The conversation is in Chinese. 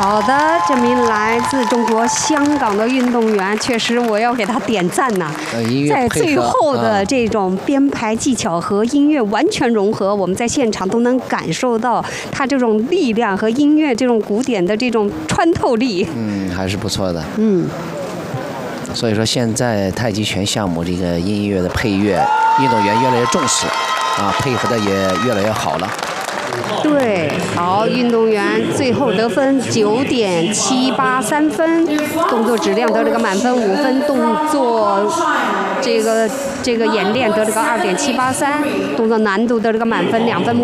好的，这名来自中国香港的运动员，确实我要给他点赞呐！在最后的这种编排技巧和音乐完全融合，我们在现场都能感受到他这种力量和音乐这种古典的这种穿透力。 还是不错的。所以说现在太极拳项目这个音乐的配乐，运动员越来越重视，配合的也越来越好了。 对，好，运动员最后得分9.783分，动作质量得了个满分5分，动作这个演练得了个2.783，动作难度得了个满分2分。